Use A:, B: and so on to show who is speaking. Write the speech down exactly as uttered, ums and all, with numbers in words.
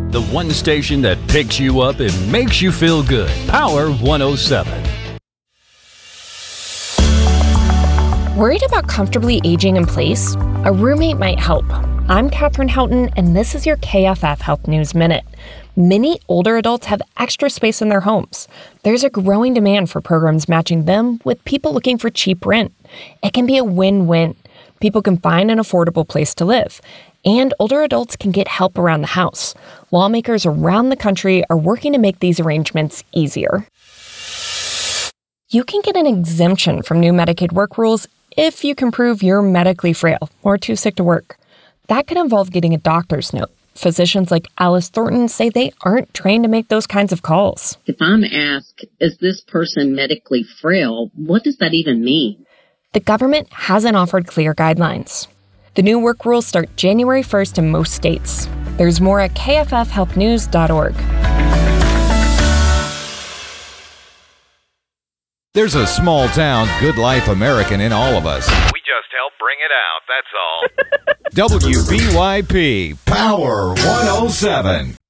A: The one station that picks you up and makes you feel good. Power one oh seven.
B: Worried about comfortably aging in place? A roommate might help. I'm Katherine Houghton, and this is your K F F Health News Minute. Many older adults have extra space in their homes. There's a growing demand for programs matching them with people looking for cheap rent. It can be a win-win. People can find an affordable place to live, and older adults can get help around the house. Lawmakers around the country are working to make these arrangements easier. You can get an exemption from new Medicaid work rules if you can prove you're medically frail or too sick to work. That could involve getting a doctor's note. Physicians like Alice Thornton say they aren't trained to make those kinds of calls.
C: If I'm asked, is this person medically frail, what does that even mean?
B: The government hasn't offered clear guidelines. The new work rules start January first in most states. There's more at K F F health news dot org.
D: There's a small-town, good-life American in all of us.
E: We just help bring it out, that's all.
D: W B Y P Power one oh seven.